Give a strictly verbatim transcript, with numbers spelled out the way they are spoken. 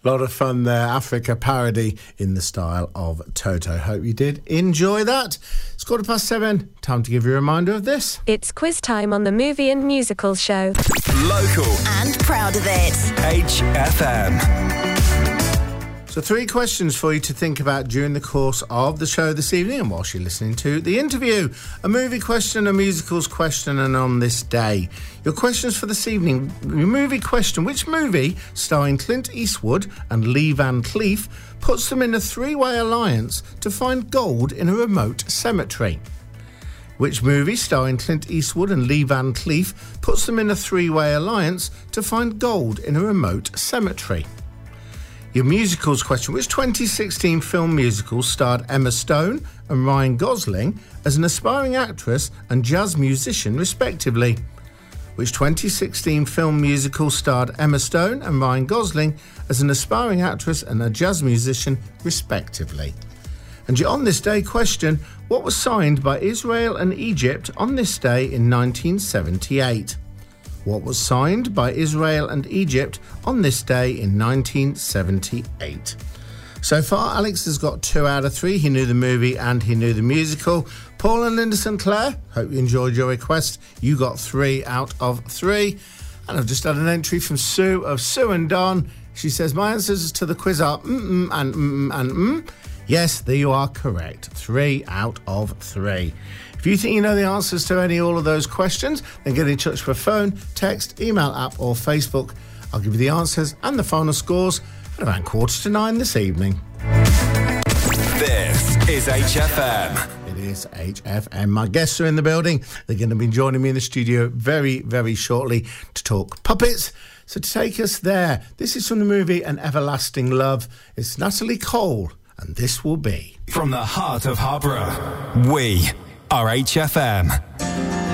A lot of fun there. Africa parody in the style of Toto. Hope you did enjoy that. It's quarter past seven. Time to give you a reminder of this. It's quiz time on the Movie and Musical Show. Local and proud of it. H F M. So three questions for you to think about during the course of the show this evening and whilst you're listening to the interview. A movie question, a musicals question, and on this day. Your questions for this evening. Your movie question: which movie starring Clint Eastwood and Lee Van Cleef puts them in a three-way alliance to find gold in a remote cemetery? Which movie starring Clint Eastwood and Lee Van Cleef puts them in a three-way alliance to find gold in a remote cemetery? Your musicals question: which twenty sixteen film musical starred Emma Stone and Ryan Gosling as an aspiring actress and jazz musician, respectively? Which twenty sixteen film musical starred Emma Stone and Ryan Gosling as an aspiring actress and a jazz musician, respectively? And your On This Day question: what was signed by Israel and Egypt on this day in nineteen seventy-eight? What was signed by Israel and Egypt on this day in nineteen seventy-eight? So far, Alex has got two out of three. He knew the movie and he knew the musical. Paul and Linda Sinclair, hope you enjoyed your request. You got three out of three. And I've just had an entry from Sue of Sue and Don. She says, my answers to the quiz are mm-mm and mm and mm. Yes, there you are correct. Three out of three. If you think you know the answers to any or all of those questions, then get in touch for phone, text, email, app or Facebook. I'll give you the answers and the final scores at around quarter to nine this evening. This is H F M. It is H F M. My guests are in the building. They're going to be joining me in the studio very, very shortly to talk puppets. So to take us there, this is from the movie An Everlasting Love. It's Natalie Cole, and this will be... From the heart of Harborough, we are H F M.